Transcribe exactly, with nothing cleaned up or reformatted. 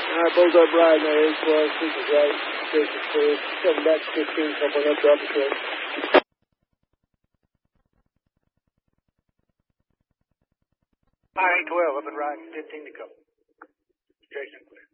Alright, Bull's up riding there, eight twelve, six is right, six is clear, seven back to fifteen, couple up to upper trail. Fire eight twelve, up and riding, fifteen to go. Jason clear.